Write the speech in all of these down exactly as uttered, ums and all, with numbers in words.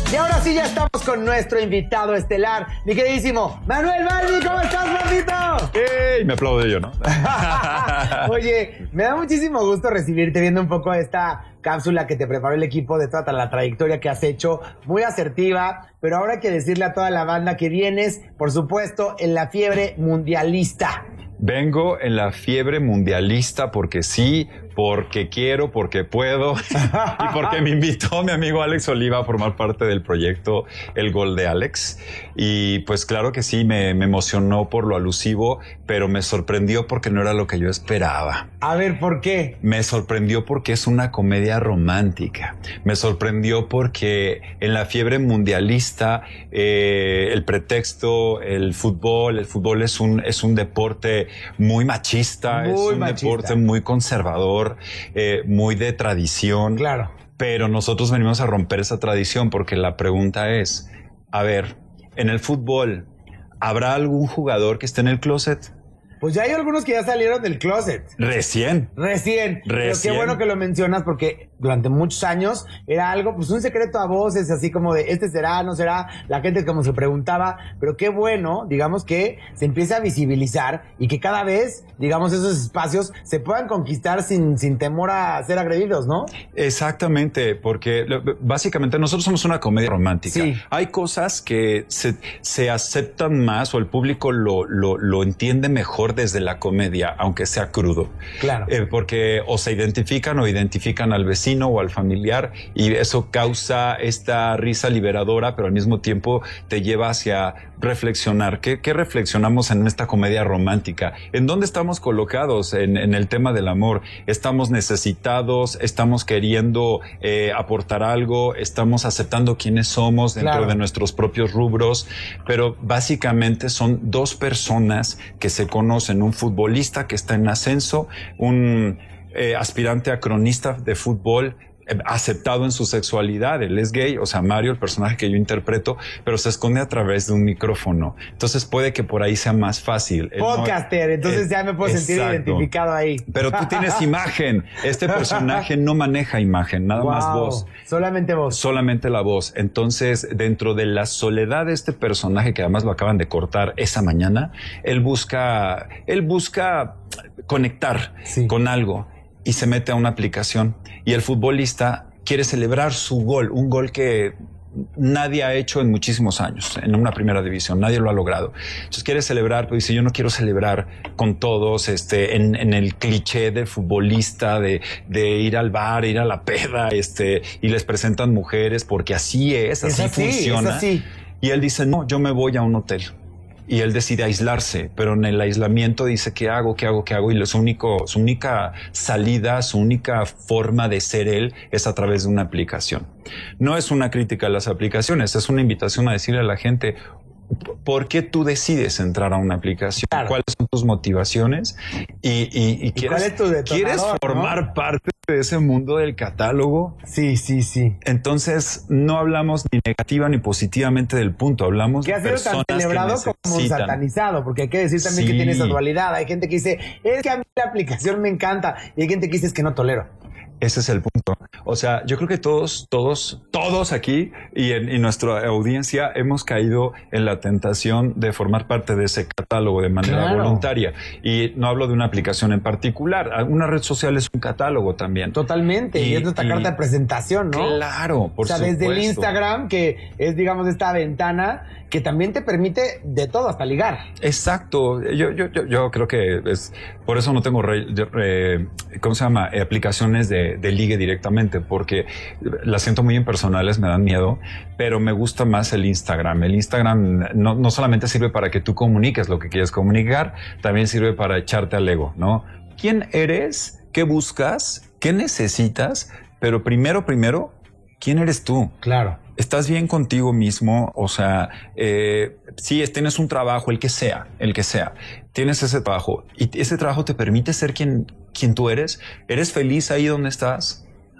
Y ahora sí ya estamos con nuestro invitado estelar, mi queridísimo Manuel Balbi. ¿Cómo estás, Maldito? ¡Ey! Me aplaudo yo, ¿no? Oye, me da muchísimo gusto recibirte viendo un poco esta cápsula que te preparó el equipo de toda la trayectoria que has hecho, muy asertiva, pero ahora hay que decirle a toda la banda que vienes, por supuesto, en la fiebre mundialista. Vengo en la fiebre mundialista porque sí, porque quiero, porque puedo y porque me invitó mi amigo Alex Oliva a formar parte del proyecto El Gol de Alex. Y pues claro que sí, me, me emocionó por lo alusivo, pero me sorprendió porque no era lo que yo esperaba. A ver, ¿por qué? Me sorprendió porque es una comedia romántica. Me sorprendió porque en la fiebre mundialista eh, el pretexto, el fútbol, el fútbol es un, es un deporte muy machista, muy es un machista. deporte muy conservador, eh, muy de tradición. Claro. Pero nosotros venimos a romper esa tradición porque la pregunta es, a ver, en el fútbol, ¿habrá algún jugador que esté en el closet? Pues ya hay algunos que ya salieron del closet. Recién. Recién. Recién. Pero qué bueno que lo mencionas porque durante muchos años era algo, pues un secreto a voces, así como de este será, no será, la gente como se preguntaba, pero qué bueno, digamos, que se empiece a visibilizar y que cada vez, digamos, esos espacios se puedan conquistar sin, sin temor a ser agredidos, ¿no? Exactamente, porque básicamente nosotros somos una comedia romántica. Sí. Hay cosas que se, se aceptan más o el público lo, lo, lo entiende mejor desde la comedia, aunque sea crudo. Claro. Eh, porque o se identifican o identifican al vecino o al familiar y eso causa esta risa liberadora, pero al mismo tiempo te lleva hacia reflexionar. ¿Qué, qué reflexionamos en esta comedia romántica? ¿En dónde estamos colocados en, en el tema del amor? ¿Estamos necesitados? ¿Estamos queriendo eh, aportar algo? ¿Estamos aceptando quiénes somos dentro Claro. de nuestros propios rubros? Pero básicamente son dos personas que se conocen, un futbolista que está en ascenso, un eh, aspirante a cronista de fútbol, aceptado en su sexualidad, él es gay, o sea, Mario, el personaje que yo interpreto, pero se esconde a través de un micrófono. Entonces puede que por ahí sea más fácil. Él Podcaster, no, entonces él, ya me puedo sentir exacto. identificado ahí. Pero tú tienes imagen. Este personaje no maneja imagen, nada wow, más voz. Solamente voz. Solamente la voz. Entonces, dentro de la soledad de este personaje, que además lo acaban de cortar esa mañana, él busca, él busca conectar sí. con algo. Y se mete a una aplicación y el futbolista quiere celebrar su gol, un gol que nadie ha hecho en muchísimos años, en una primera división, nadie lo ha logrado. Entonces quiere celebrar, pero dice, yo no quiero celebrar con todos, este, en, en el cliché del futbolista, de, de ir al bar, ir a la peda, este, y les presentan mujeres, porque así es, así, es así funciona. Es así. Y él dice, no, yo me voy a un hotel. Y él decide aislarse, pero en el aislamiento dice, ¿qué hago? ¿Qué hago? ¿Qué hago? Y su, único, su única salida, su única forma de ser él es a través de una aplicación. No es una crítica a las aplicaciones, es una invitación a decirle a la gente, ¿por qué tú decides entrar a una aplicación? Claro. ¿Cuáles son tus motivaciones? Y, y, y, ¿Y quieres, cuál es tu detonador, ¿quieres formar ¿no? parte de ese mundo del catálogo? Sí, sí, sí. Entonces, no hablamos ni negativa ni positivamente del punto. Hablamos que de ha sido personas tan celebrado que como necesitan. satanizado, porque hay que decir también Sí. que tiene esa dualidad. Hay gente que dice, es que a mí la aplicación me encanta, y hay gente que dice, es que no tolero. Ese es el punto. O sea, yo creo que todos, todos, todos aquí y en, en nuestra audiencia hemos caído en la tentación de formar parte de ese catálogo de manera Claro. voluntaria. Y no hablo de una aplicación en particular. Una red social es un catálogo también. Totalmente. Y, Y- es nuestra y- carta de presentación, ¿no? Claro, por O sea, supuesto. desde el Instagram, que es, digamos, esta ventana que también te permite de todo, hasta ligar. Exacto. Yo, yo, yo, yo creo que es por eso no tengo re, re, ¿cómo se llama? Eh, aplicaciones de, de ligue directamente, porque las siento muy impersonales, me dan miedo, pero me gusta más el Instagram. El Instagram no, no solamente sirve para que tú comuniques lo que quieres comunicar, también sirve para echarte al ego, ¿no? ¿Quién eres? ¿Qué buscas? ¿Qué necesitas? Pero primero, primero, ¿quién eres tú? Claro. ¿Estás bien contigo mismo? O sea, eh, sí, tienes un trabajo, el que sea, el que sea. Tienes ese trabajo y ese trabajo te permite ser quien, quien tú eres. ¿Eres feliz ahí donde estás?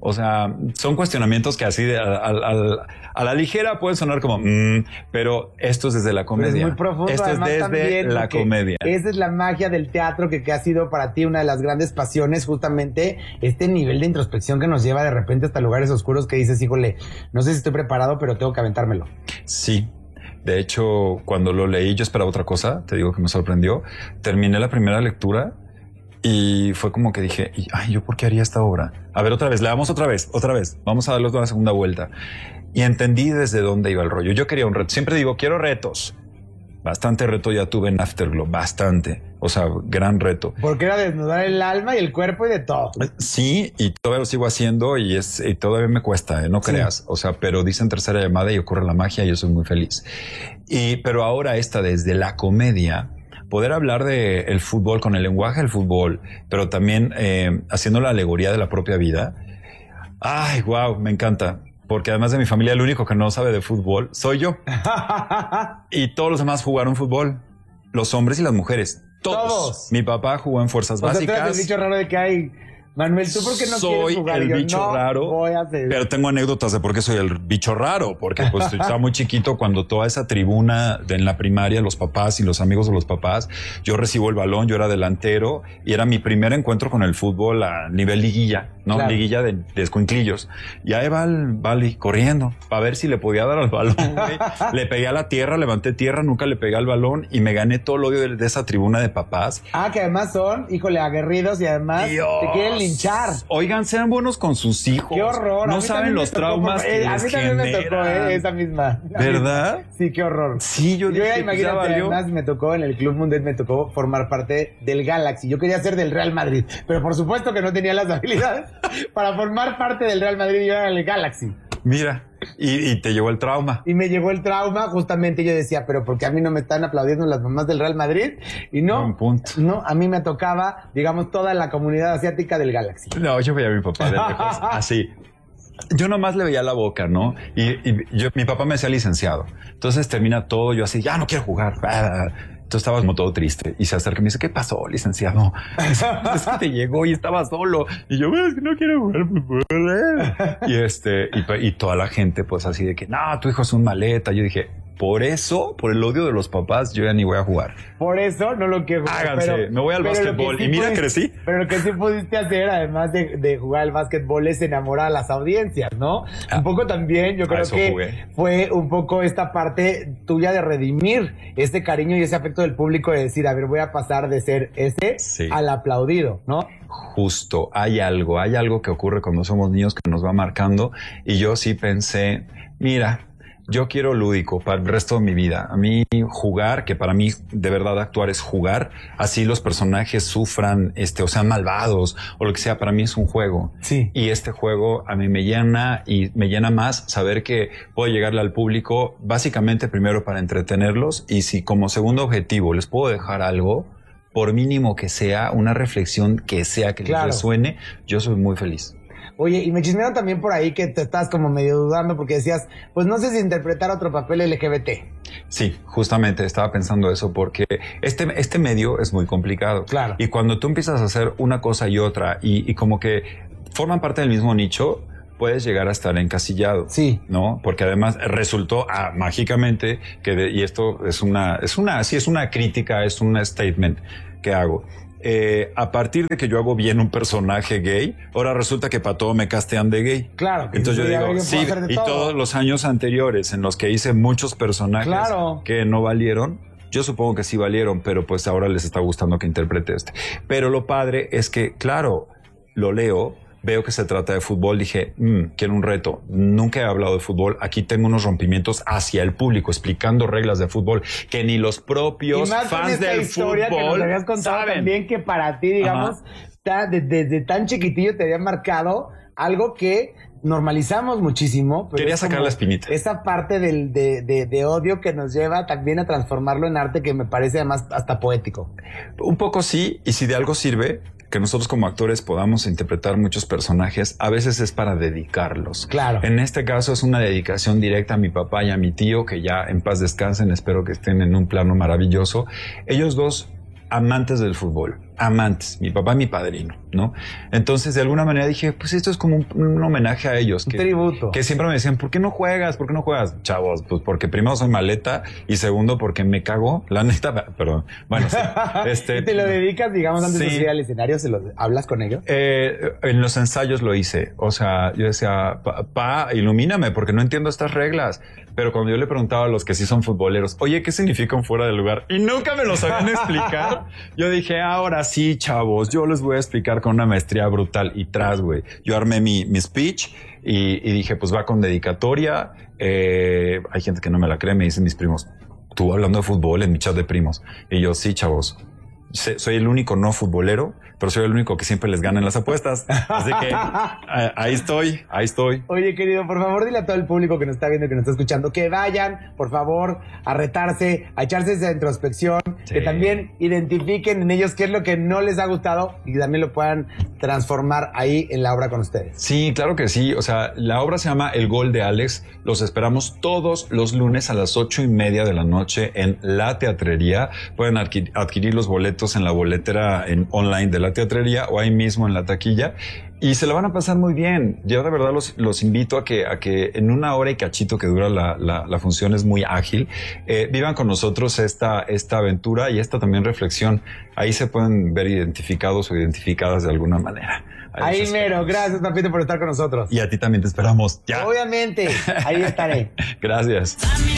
O sea, son cuestionamientos que así de, a, a, a, a la ligera pueden sonar como, mmm, pero esto es desde la comedia. Pero es muy profundo. Esto es desde también, la comedia. Esa es la magia del teatro que, que ha sido para ti una de las grandes pasiones, justamente este nivel de introspección que nos lleva de repente hasta lugares oscuros que dices, híjole, no sé si estoy preparado, pero tengo que aventármelo. Sí. De hecho, cuando lo leí yo esperaba otra cosa, te digo que me sorprendió. Terminé la primera lectura y fue como que dije, ay, ¿yo por qué haría esta obra? A ver, otra vez, le damos otra vez, otra vez. Vamos a darle otra segunda vuelta. Y entendí desde dónde iba el rollo. Yo quería un reto. Siempre digo, quiero retos. Bastante reto ya tuve en Afterglow, bastante. O sea, gran reto. Porque era desnudar el alma y el cuerpo y de todo. Sí, y todavía lo sigo haciendo y, es, y todavía me cuesta, ¿eh? No creas. Sí. O sea, pero dicen tercera llamada y ocurre la magia y yo soy muy feliz. Y, pero ahora esta desde la comedia, poder hablar de el fútbol con el lenguaje del fútbol, pero también eh, haciendo la alegoría de la propia vida. Ay, wow, me encanta. Porque además de mi familia, el único que no sabe de fútbol soy yo. Y todos los demás jugaron fútbol. Los hombres y las mujeres. Todos. Todos. Mi papá jugó en fuerzas o sea, básicas. Tú eres el bicho raro de que hay... Manuel, ¿tú por qué no soy quieres jugar? el yo, bicho no raro, voy a hacer... pero tengo anécdotas de por qué soy el bicho raro, porque pues estaba muy chiquito cuando toda esa tribuna de, en la primaria, los papás y los amigos de los papás, yo recibo el balón, yo era delantero y era mi primer encuentro con el fútbol a nivel liguilla, ¿no? Claro. Liguilla de, de escuinclillos. Y ahí va el Bali corriendo para ver si le podía dar al balón, güey. Le pegué a la tierra, levanté tierra, nunca le pegué al balón y me gané todo el odio de, de esa tribuna de papás. Ah, que además son, híjole, aguerridos y además Dios. Te quieren linchar. Oigan, sean buenos con sus hijos. Qué horror. No saben los traumas por... que eh, les A mí también generan. me tocó eh, esa misma. ¿Verdad? Misma. Sí, qué horror. Sí, yo, yo dije, ya imagínate, pues, además me tocó en el Club Mundial, me tocó formar parte del Galaxy. Yo quería ser del Real Madrid, pero por supuesto que no tenía las habilidades para formar parte del Real Madrid y yo era el Galaxy. Mira, y, y te llegó el trauma. Y me llegó el trauma, justamente yo decía, pero ¿por qué a mí no me están aplaudiendo las mamás del Real Madrid? Y no, Buen punto. no, a mí me tocaba, digamos, toda la comunidad asiática del Galaxy. No, yo veía a mi papá de lejos, así. Yo nomás le veía la boca, ¿no? Y, y yo, mi papá me decía licenciado. Entonces termina todo, yo así, ya no quiero jugar. Entonces estaba como todo triste y se acerca y me dice, ¿qué pasó, licenciado? Es que te llegó y estaba solo. Y yo, es que no quiero jugar fútbol. ¿eh? Y este, y, y toda la gente pues así de que, no, tu hijo es un maleta. Yo dije, por eso, por el odio de los papás, yo ya ni voy a jugar. Por eso no lo quiero jugar. Háganse, pero, me voy al básquetbol. Sí y mira, pudiste, crecí. Pero lo que sí pudiste hacer, además de, de jugar al básquetbol, es enamorar a las audiencias, ¿no? Ah, un poco también, yo creo que jugué. Fue un poco esta parte tuya de redimir este cariño y ese afecto del público de decir, a ver, voy a pasar de ser este sí. al aplaudido, ¿no? Justo, hay algo, hay algo que ocurre cuando somos niños que nos va marcando y yo sí pensé, mira, yo quiero lúdico para el resto de mi vida. A mí jugar, que para mí de verdad actuar es jugar, así los personajes sufran, este, o sean malvados o lo que sea, para mí es un juego. Sí. Y este juego a mí me llena y me llena más saber que puedo llegarle al público básicamente primero para entretenerlos y si como segundo objetivo les puedo dejar algo, por mínimo que sea, una reflexión que sea que claro. les resuene, yo soy muy feliz. Oye, y me chismearon también por ahí que te estás como medio dudando porque decías, pues no sé si interpretar otro papel L G B T. Sí, justamente estaba pensando eso porque este, este medio es muy complicado. Claro. Y cuando tú empiezas a hacer una cosa y otra y, y como que forman parte del mismo nicho, puedes llegar a estar encasillado. Sí. ¿No? Porque además resultó ah, mágicamente que, de, y esto es una, es una, sí es una crítica, es un statement que hago. Eh, a partir de que yo hago bien un personaje gay, ahora resulta que para todo me castean de gay. Claro. Entonces yo digo, sí, y todo. todos los años anteriores en los que hice muchos personajes claro. que no valieron, yo supongo que sí valieron, pero pues ahora les está gustando que interprete este. Pero lo padre es que, claro, lo leo, veo que se trata de fútbol, dije, mmm, quiero un reto. Nunca he hablado de fútbol. Aquí tengo unos rompimientos hacia el público, explicando reglas de fútbol que ni los propios fans del historia fútbol que nos habías contado saben. También que para ti, digamos, ta, desde, desde tan chiquitillo te había marcado algo que normalizamos muchísimo. Pero quería sacar la espinita. Esa parte del, de, de, de odio que nos lleva también a transformarlo en arte que me parece además hasta poético. Un poco sí, y si de algo sirve que nosotros como actores podamos interpretar muchos personajes, a veces es para dedicarlos. Claro. En este caso es una dedicación directa a mi papá y a mi tío, que ya en paz descansen, espero que estén en un plano maravilloso. Ellos dos amantes del fútbol, amantes, mi papá y mi padrino. ¿no? Entonces, de alguna manera dije, pues esto es como un, un homenaje a ellos. Un que, tributo. Que siempre me decían, ¿por qué no juegas? ¿Por qué no juegas? Chavos, pues porque primero soy maleta y segundo porque me cago. La neta, perdón. Bueno, sí, este, ¿te lo dedicas, digamos, antes sí. de subir al escenario? ¿Se los hablas con ellos? Eh, en los ensayos lo hice. O sea, yo decía, pa, pa, ilumíname porque no entiendo estas reglas. Pero cuando yo le preguntaba a los que sí son futboleros, oye, ¿qué significa un fuera de lugar? Y nunca me lo sabían explicar. Yo dije, ahora sí, chavos, yo les voy a explicar con una maestría brutal. Y tras, güey, yo armé mi, mi speech y, y dije, pues va con dedicatoria. Eh, hay gente que no me la cree, me dicen mis primos, tú hablando de fútbol en mi chat de primos. Y yo, sí, chavos, soy el único no futbolero, pero soy el único que siempre les gana en las apuestas. Así que ahí estoy, ahí estoy. Oye, querido, por favor, dile a todo el público que nos está viendo, que nos está escuchando, que vayan, por favor, a retarse, a echarse esa introspección, sí. Que también identifiquen en ellos qué es lo que no les ha gustado y también lo puedan transformar ahí en la obra con ustedes. Sí, claro que sí. O sea, la obra se llama El Gol de Alex. Los esperamos todos los lunes a las ocho y media de la noche en La Teatrería. Pueden adquirir, adquirir los boletos en la boletera en online de La Teatrería o ahí mismo en la taquilla y se la van a pasar muy bien. Yo de verdad los, los invito a que, a que en una hora y cachito que dura la, la, la función es muy ágil, eh, vivan con nosotros esta, esta aventura y esta también reflexión. Ahí se pueden ver identificados o identificadas de alguna manera. Ahí, ahí mero, gracias Papito por estar con nosotros. Y a ti también te esperamos. Ya. Obviamente, ahí estaré. Gracias.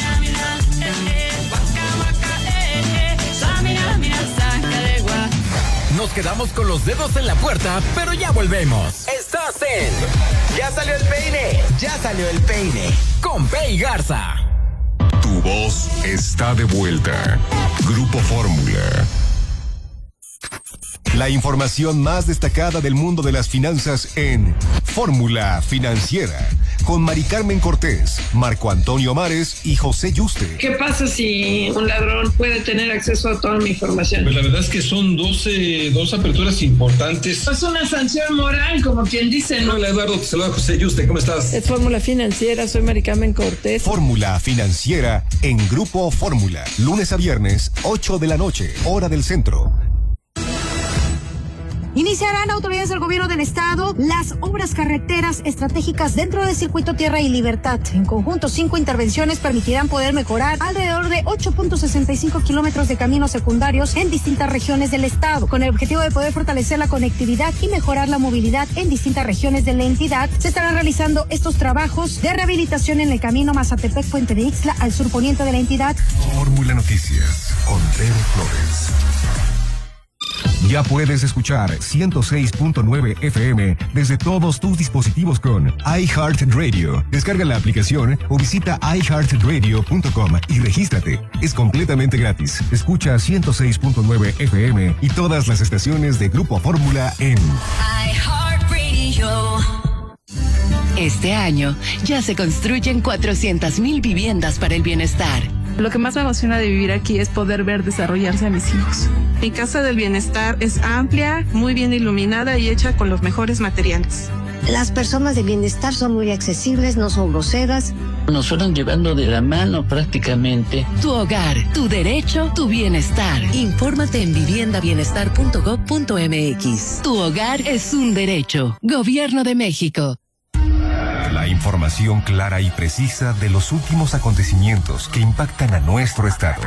Nos quedamos con los dedos en la puerta, pero ya volvemos. Estás en Ya salió el peine. Ya salió el peine. Con Pei Garza. Tu voz está de vuelta. Grupo Fórmula. La información más destacada del mundo de las finanzas en Fórmula Financiera, con Mari Carmen Cortés, Marco Antonio Mares y José Yuste. ¿Qué pasa si un ladrón puede tener acceso a toda mi información? Pues la verdad es que son doce, dos aperturas importantes. Es una sanción moral, como quien dice, ¿no? Hola Eduardo, te saluda José Yuste, ¿cómo estás? Es Fórmula Financiera, soy Mari Carmen Cortés. Fórmula Financiera en Grupo Fórmula, lunes a viernes, ocho de la noche, hora del centro. Iniciarán autoridades del gobierno del estado las obras carreteras estratégicas dentro del circuito Tierra y Libertad. En conjunto, cinco intervenciones permitirán poder mejorar alrededor de ocho punto sesenta y cinco kilómetros de caminos secundarios en distintas regiones del estado. Con el objetivo de poder fortalecer la conectividad y mejorar la movilidad en distintas regiones de la entidad, se estarán realizando estos trabajos de rehabilitación en el camino Mazatepec-Puente de Ixtla al surponiente de la entidad. Fórmula Noticias con Pedro Flores. Ya puedes escuchar ciento seis punto nueve F M desde todos tus dispositivos con iHeartRadio. Descarga la aplicación o visita i heart radio punto com y regístrate. Es completamente gratis. Escucha ciento seis punto nueve F M y todas las estaciones de Grupo Fórmula en iHeartRadio. Este año ya se construyen cuatrocientas mil viviendas para el bienestar. Lo que más me emociona de vivir aquí es poder ver desarrollarse a mis hijos. Mi casa del bienestar es amplia, muy bien iluminada y hecha con los mejores materiales. Las personas de bienestar son muy accesibles, no son groseras. Nos fueron llevando de la mano prácticamente. Tu hogar, tu derecho, tu bienestar. Infórmate en vivienda bienestar punto gob punto m x. Tu hogar es un derecho. Gobierno de México. La información clara y precisa de los últimos acontecimientos que impactan a nuestro estado.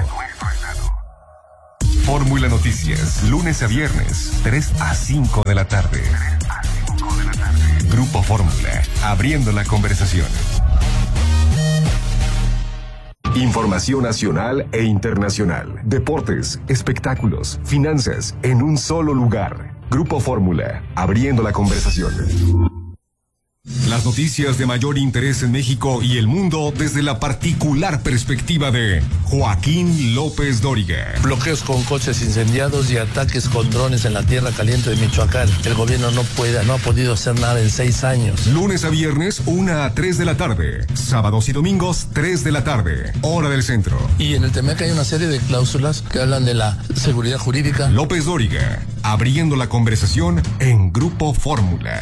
Fórmula Noticias, lunes a viernes, tres a cinco de la tarde. Grupo Fórmula, abriendo la conversación. Información nacional e internacional, deportes, espectáculos, finanzas, en un solo lugar. Grupo Fórmula, abriendo la conversación. Las noticias de mayor interés en México y el mundo desde la particular perspectiva de Joaquín López Dóriga. Bloqueos con coches incendiados y ataques con drones en la tierra caliente de Michoacán. El gobierno no puede, no ha podido hacer nada en seis años. Lunes a viernes, una a tres de la tarde. Sábados y domingos, tres de la tarde. Hora del centro. Y en el Temec hay una serie de cláusulas que hablan de la seguridad jurídica. López Dóriga, abriendo la conversación en Grupo Fórmula.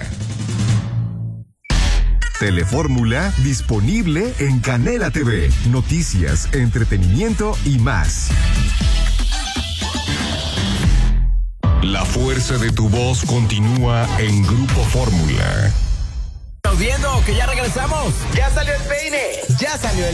Telefórmula disponible en Canela T V. Noticias, entretenimiento y más. La fuerza de tu voz continúa en Grupo Fórmula. ¿Estás viendo que ya regresamos? Ya salió el peine, ya salió el